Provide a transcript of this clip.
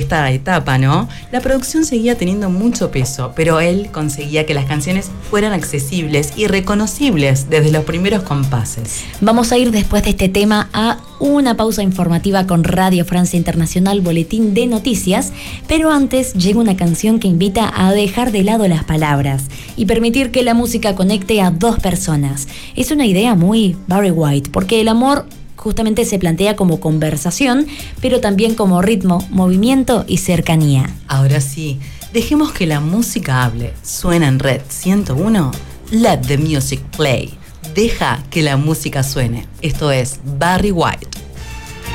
esta etapa, ¿no? La producción seguía teniendo mucho peso, pero él conseguía que las canciones fueran accesibles y reconocibles desde los primeros compases. Vamos a ir después de este tema a una pausa informativa con Radio Francia Internacional, boletín de noticias, pero antes llega una canción que invita a dejar de lado las palabras y permitir que la música conecte a dos personas. Es una idea muy Barry White, porque el amor justamente se plantea como conversación, pero también como ritmo, movimiento y cercanía. Ahora sí, dejemos que la música hable. Suena en Red 101. Let the music play. Deja que la música suene. Esto es Barry White.